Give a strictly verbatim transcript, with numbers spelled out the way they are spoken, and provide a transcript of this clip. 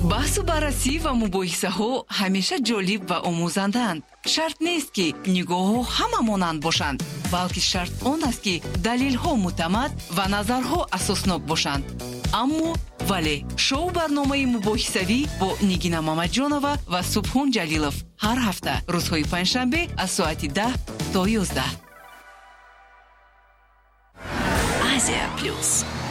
بحث و بررسی و مباحثه ها همیشه جالب و آموزندند. شرط نیست که نگاه ها همه مانند باشند، بلکه شرط آن است که دلیل ها معتمد و نظرها اساسناک باشند. اما ولی شو برنامه مباحثوی با نگینا مامدجانова و سبحان جلیلов هر هفته روزهای پنجشنبه از ساعت ده تا یازده. آسیا پلوس.